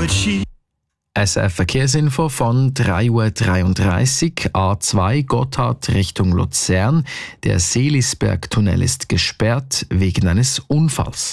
SF Verkehrsinfo von 3:33 Uhr, A2 Gotthard Richtung Luzern. Der Seelisberg-Tunnel ist gesperrt wegen eines Unfalls.